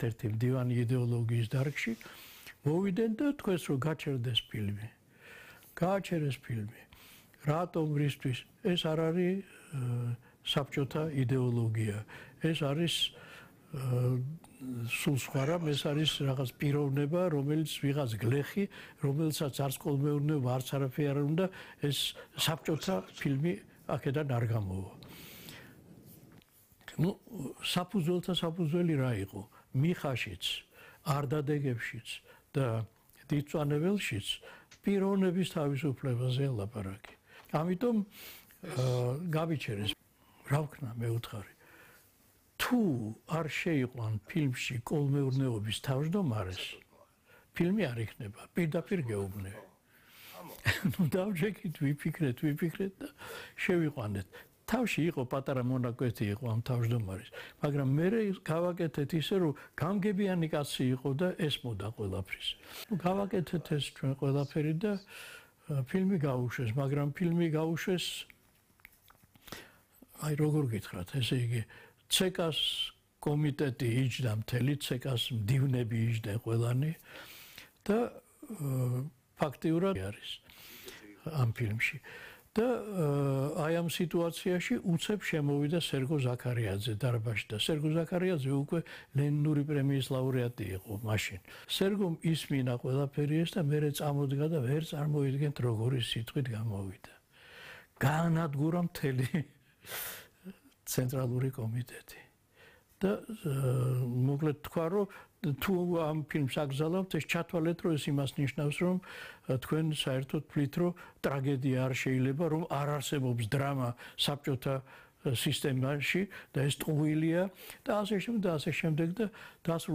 ერთ-ერთი მდივანი იდეოლოგიის დარგში მოვიდნენ და თქვენს რომ გაჩერდეს ფილმი. გააჩერეს ფილმი. რატომ რისთვის? ეს არ არის საბჭოთა იდეოლოგია. ეს არის სულ სხვა რამ, ეს არის რაღაც პიროვნება, რომელიც ვიღაც გლეხი, რომელსაც არც კოლმეურნეობა, არც არაფერი არ უნდა, ეს საბჭოთა ფილმი აქედან არ გამოვა. Ну, საფუძველთა საფუძველი რა იყო? მიხაშიც, არდადეგებშიც და დიდწვანებელშიც პიროვნების თავისუფლებაზე ლაპარაკი. ამიტომ გავიჩერეს. რა ვქნა მე უთხარი? თუ არ შეიყვან ფილმში კოლმეურნეობის თავმჯდომარეს, ფილმი არ იქნება, პირდაპირ გეუბნე. ну დავჭეკით, ვიფიქრეთ და შევიყვანეთ. თავში იყო პატარა მონაკვეთი იყო ამ თავმჯდომარის, მაგრამ მე გავაკეთეთ ისე, რომ გამგებიანი კაცი იყო და ესმოდა ყველაფრის. გავაკეთეთ ეს ჩვენ ყველაფერი და ფილმი გაუშვეს, მაგრამ ფილმი გაუშვეს აი როგორ გითხრათ, ესე იგი ცეკას კომიტეტი იჯდა მთელი, ცეკას მდივნები იჯდნენ ყველანი და ფაქტიურად არის ამ ფილმში. და აი ამ სიტუაციაში უცებ შემოვიდა სერგო ზაქარიაძე დარბაზში და სერგო ზაქარიაძე უკვე ლენინური პრემიის ლაურეატი იყო მაშინ. სერგომ ისმინა ყველაფერი ეს და მერე წამოდგა და ვერ წარმოიდგენთ როგორი სიტყვით გამოვიდა. გაანადგურა მთელი ცენტრალური კომიტეტი. და მოკლედ თქვა რომ თუ ამ ფილმს აგზავნებთ ეს ჩათვალეთ რომ ეს იმას ნიშნავს რომ თქვენ საერთოდ თვლით რომ ტრაგედია არ შეიძლება რომ არ არსებობს დრამა საბჭოთა სისტემაში და ეს ტყუილია და ასე შემდეგ და